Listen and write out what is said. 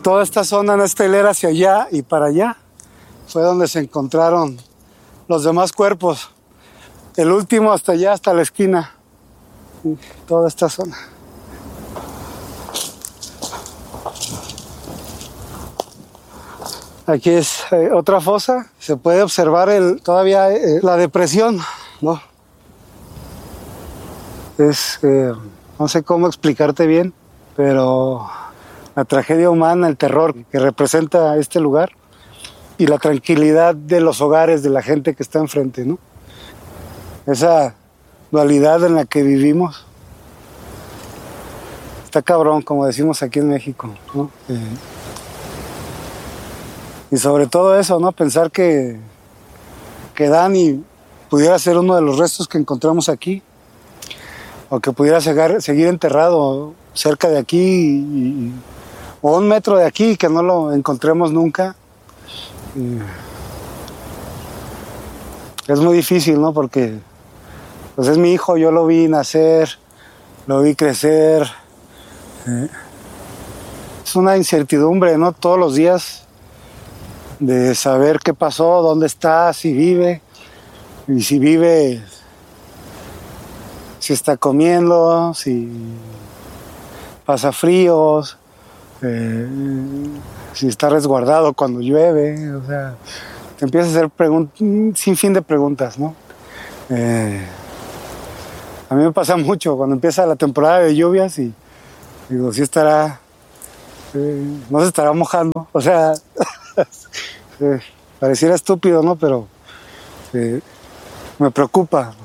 Toda esta zona, en esta hilera hacia allá y para allá, fue donde se encontraron los demás cuerpos. El último hasta allá, hasta la esquina. Toda esta zona. Aquí es otra fosa. Se puede observar todavía la depresión, ¿no? No sé cómo explicarte bien, pero la tragedia humana, el terror que representa este lugar y la tranquilidad de los hogares de la gente que está enfrente, ¿no? Esa dualidad en la que vivimos está cabrón, como decimos aquí en México, ¿no? Y sobre todo eso, ¿no? Pensar que Dani pudiera ser uno de los restos que encontramos aquí, o que pudiera seguir enterrado cerca de aquí, o 1 metro de aquí, que no lo encontremos nunca. Es muy difícil, ¿no? Porque pues es mi hijo, yo lo vi nacer, lo vi crecer. Es una incertidumbre, ¿no? Todos los días de saber qué pasó, dónde está, si vive, y si vive, si está comiendo, si pasa fríos, si está resguardado cuando llueve. O sea, te empiezas a hacer sin fin de preguntas, ¿no? A mí me pasa mucho cuando empieza la temporada de lluvias y digo, sí estará, no se estará mojando. O sea, pareciera estúpido, ¿no? Pero me preocupa